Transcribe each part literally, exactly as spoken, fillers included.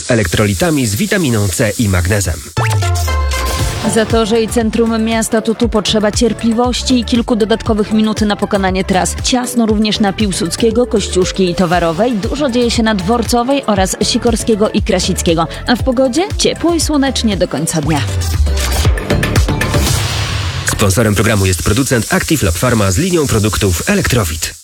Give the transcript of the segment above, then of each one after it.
z elektrolitami, z witaminą C i magnezem. W Zatorze i centrum miasta to tu potrzeba cierpliwości i kilku dodatkowych minut na pokonanie tras. Ciasno również na Piłsudskiego, Kościuszki i Towarowej. Dużo dzieje się na Dworcowej oraz Sikorskiego i Krasickiego. A w pogodzie ciepło i słonecznie do końca dnia. Sponsorem programu jest producent Active Lab Pharma z linią produktów Elektrowit.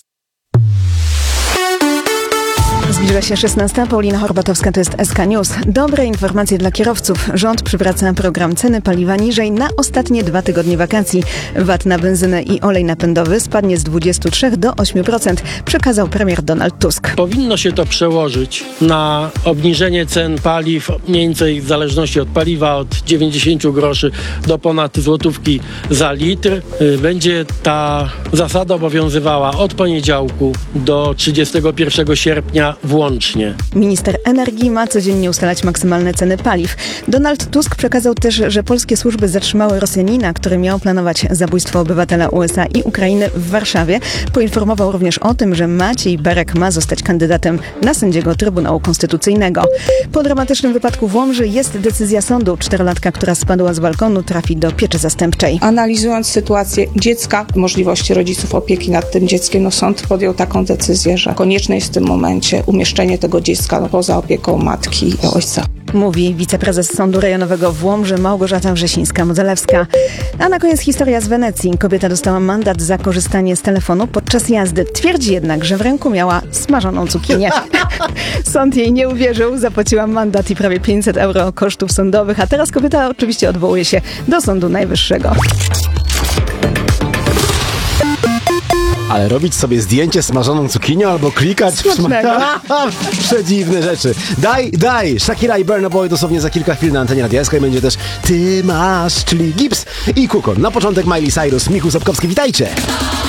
Zbliża się szesnasta. Paulina Horbatowska, to jest S K News. Dobre informacje dla kierowców. Rząd przywraca program ceny paliwa niżej na ostatnie dwa tygodnie wakacji. V A T na benzynę i olej napędowy spadnie z dwudziestu trzech do ośmiu procent, przekazał premier Donald Tusk. Powinno się to przełożyć na obniżenie cen paliw, mniej więcej w zależności od paliwa od dziewięćdziesięciu groszy do ponad złotówki za litr. Będzie ta zasada obowiązywała od poniedziałku do trzydziestego pierwszego sierpnia włącznie. Minister energii ma codziennie ustalać maksymalne ceny paliw. Donald Tusk przekazał też, że polskie służby zatrzymały Rosjanina, który miał planować zabójstwo obywatela U S A i Ukrainy w Warszawie. Poinformował również o tym, że Maciej Berek ma zostać kandydatem na sędziego Trybunału Konstytucyjnego. Po dramatycznym wypadku w Łomży jest decyzja sądu. Czterolatka, która spadła z balkonu, trafi do pieczy zastępczej. Analizując sytuację dziecka, możliwości rodziców opieki nad tym dzieckiem, no sąd podjął taką decyzję, że konieczne jest w tym momencie umieszczenie tego dziecka poza opieką matki i ojca. Mówi wiceprezes Sądu Rejonowego w Łomży Małgorzata Wrzesińska-Modzelewska. A na koniec historia z Wenecji. Kobieta dostała mandat za korzystanie z telefonu podczas jazdy. Twierdzi jednak, że w ręku miała smażoną cukinię. Sąd jej nie uwierzył, zapłaciła mandat i prawie pięćset euro kosztów sądowych, a teraz kobieta oczywiście odwołuje się do Sądu Najwyższego. Ale robić sobie zdjęcie smażoną cukinią albo klikać w sma... Przedziwne rzeczy. Daj, daj! Shakira i Burna Boy dosłownie za kilka chwil na antenie Radia S K i będzie też Ty masz, czyli Gips i Kukon. Na początek Miley Cyrus, Michał Sapkowski, witajcie!